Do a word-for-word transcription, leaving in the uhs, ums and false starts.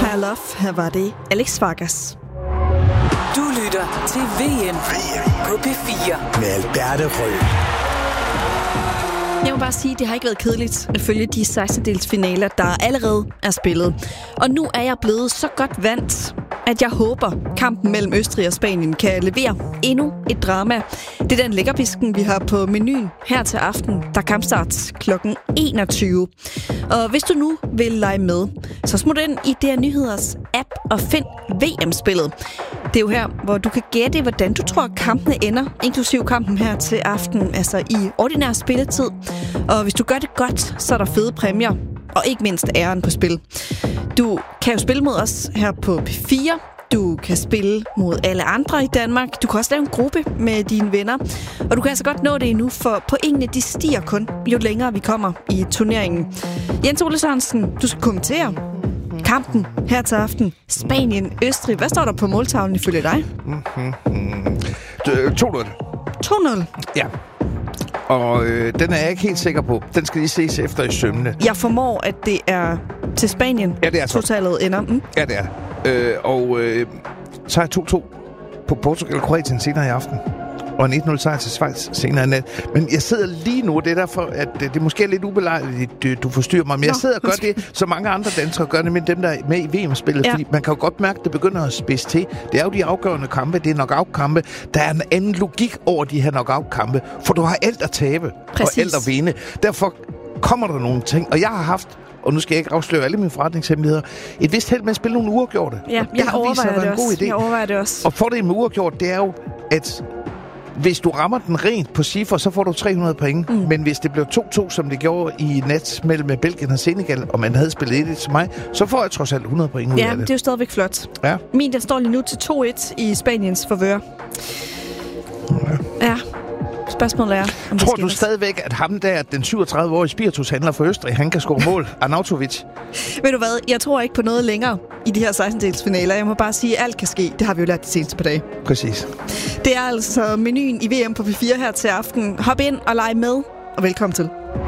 Higher Love, her var det Alex Vargas. Du lytter til V M på P fire med Alberte Rød. Jeg må bare sige, at det har ikke været kedeligt at følge de sekstendedelsfinaler, der allerede er spillet. Og nu er jeg blevet så godt vant, at jeg håber, kampen mellem Østrig og Spanien kan levere endnu et drama. Det er den lækkerbisken, vi har på menuen her til aften, der kampstarts klokken enogtyve. Og hvis du nu vil lege med, så smut ind i D R Nyheders app og find V M-spillet. Det er jo her, hvor du kan gætte, hvordan du tror, kampene ender, inklusiv kampen her til aften, altså i ordinær spilletid. Og hvis du gør det godt, så er der fede præmier, og ikke mindst æren på spil. Du kan jo spille mod os her på P fire. Du kan spille mod alle andre i Danmark. Du kan også lave en gruppe med dine venner. Og du kan altså godt nå det endnu, for pointene de stiger kun, jo længere vi kommer i turneringen. Jens Ole Sørensen, du skal kommentere kampen her til aften. Spanien-Østrig. Hvad står der på måltavlen ifølge dig? to nul. to nul? Ja. Og øh, den er jeg ikke helt sikker på. Den skal lige ses efter i sømmene. Jeg formår, at det er til Spanien, ja, det er totalet ender. Mm. Ja, det er. Øh, og øh, så er to to på Portugal og Kroatien senere i aften. Og en et nul sejr til Schweiz senere i nat. Men jeg sidder lige nu, det er derfor, at det måske er lidt ubelejligt, du forstyrrer mig. Men Nå, jeg sidder og gør det, så mange andre danskere gør det, med dem, der er med i V M-spillet. Ja. Fordi man kan jo godt mærke, at det begynder at spidse til. Det er jo de afgørende kampe, det er knockout-kampe. Der er en anden logik over de her knockout-kampe, for du har alt at tabe. Præcis. Og alt at vinde. Derfor kommer der nogle ting, og jeg har haft, og nu skal jeg ikke afsløre alle mine forretningshemmeligheder, et vist held med at spille nogle uafgjorte. Ja, jeg overvejer det også. Jeg overvejer det også. Og fordelen med uafgjort, det er jo, at hvis du rammer den rent på cifre, så får du tre hundrede point. Mm. Men hvis det blev to to, som det gjorde i nat mellem Belgien og Senegal, og man havde spillet et et til mig, så får jeg trods alt hundrede point ud ja, af det. Ja, det er jo stadigvæk flot. Ja. Min, der står lige nu til to et i Spaniens favør. Ja. Ja. Spørgsmålet er, om tror du stadigvæk, at ham der, den syvogtredive-årige spiritushandler for Østrig, han kan score mål? Arnautovic? Ved du hvad? Jeg tror ikke på noget længere i de her sekstendedelsfinaler. Jeg må bare sige, at alt kan ske. Det har vi jo lært de seneste par dage. Præcis. Det er altså menuen i V M på P fire her til aften. Hop ind og leg med, og velkommen til.